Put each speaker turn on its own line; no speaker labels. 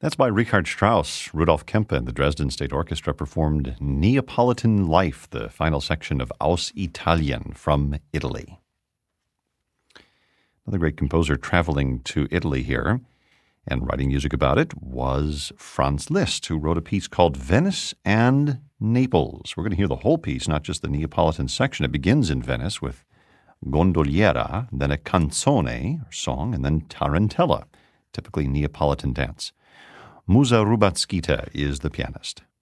That's by Richard Strauss. Rudolf Kempe and the Dresden State Orchestra performed Neapolitan Life, the final section of Aus Italien, from Italy. Another great composer traveling to Italy here and writing music about it was Franz Liszt, who wrote a piece called Venice and Naples. We're going to hear the whole piece, not just the Neapolitan section. It begins in Venice with Gondoliera, then a canzone, or song, and then tarantella, typically Neapolitan dance. Musa Rubacskita is the pianist.